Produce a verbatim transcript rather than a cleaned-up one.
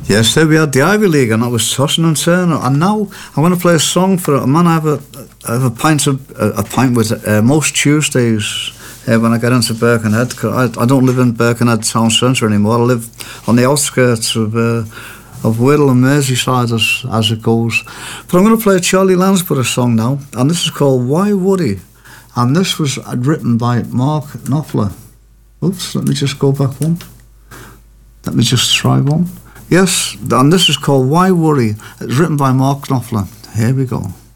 Yes, there we are, the Ivy League, and that was Tossin and Turner. And now I'm going to play a song for a man I have a, I have a pint of, a, a pint with uh, most Tuesdays uh, when I get into Birkenhead. Cause I, I don't live in Birkenhead town centre anymore. I live on the outskirts of uh, of Wirral and Merseyside as, as it goes. But I'm going to play Charlie Lansborough song now, and this is called Why Worry? And this was written by Mark Knopfler. Oops, let me just go back one. Let me just try one. Yes, and this is called Why Worry? It's written by Mark Knopfler. Here we go.